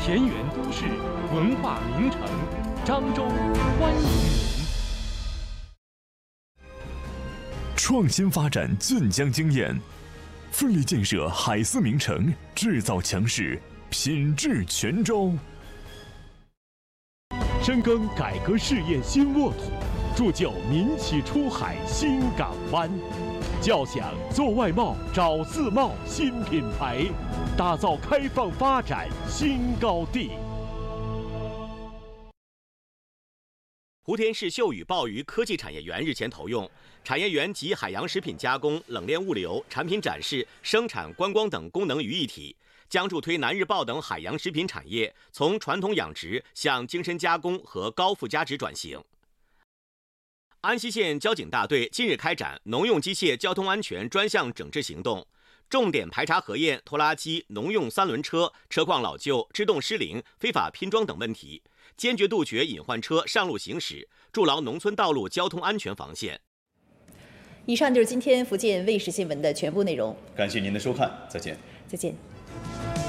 田园都市，文化名城，漳州欢迎您。 创新发展俊江经验，奋力建设海丝名城，制造强势，品质全州。 深耕改革事业新沃土，铸就民企出海新港湾，叫响做外贸找自贸新品牌，打造开放发展新高地。 莆田市秀宇鲍鱼科技产业园日前投用，产业园集海洋食品加工、冷链物流、产品展示、生产、观光等功能于一体，将助推南日鲍等海洋食品产业从传统养殖向精深加工和高附加值转型。安溪县交警大队近日开展农用机械交通安全专项整治行动，重点排查核验拖拉机、农用三轮车、车况老旧、制动失灵、非法拼装等问题，坚决杜绝隐患车上路行驶，筑牢农村道路交通安全防线。 以上就是今天福建卫视新闻的全部内容， 感谢您的收看，再见。 再见。